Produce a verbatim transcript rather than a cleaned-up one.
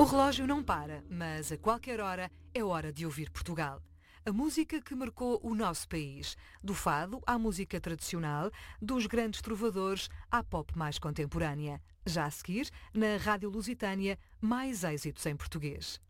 O relógio não para, mas a qualquer hora é hora de ouvir Portugal. A música que marcou o nosso país, do fado à música tradicional, dos grandes trovadores à pop mais contemporânea. Já a seguir, na Rádio Lusitânia, mais êxitos em português.